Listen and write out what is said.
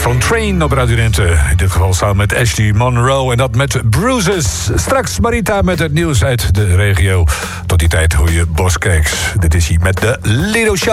From Train op Radio Rente. In dit geval samen met Ashley Monroe en dat met Bruises. Straks Marita met het nieuws uit de regio. Tot die tijd hoor je Boskeks. Dit is hij met de Lido Show.